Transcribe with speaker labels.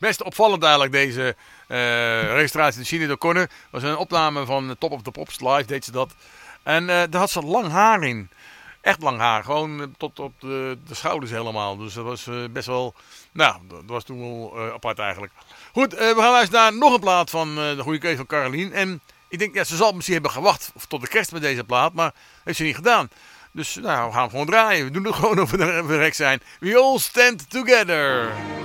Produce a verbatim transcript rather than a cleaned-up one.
Speaker 1: best opvallend eigenlijk deze uh, registratie van Sinead O'Connor. Dat was een opname van Top of the Pops, live deed ze dat. En uh, daar had ze lang haar in. Echt lang haar, gewoon tot op de, de schouders helemaal. Dus dat was uh, best wel, nou, dat was toen wel uh, apart eigenlijk. Goed, uh, we gaan luisteren naar nog een plaat van uh, de goede keuze van Caroline. En ik denk, ja, ze zal misschien hebben gewacht tot de kerst met deze plaat, maar heeft ze niet gedaan. Dus nou, we gaan hem gewoon draaien. We doen het gewoon of we er rek zijn. We all stand together.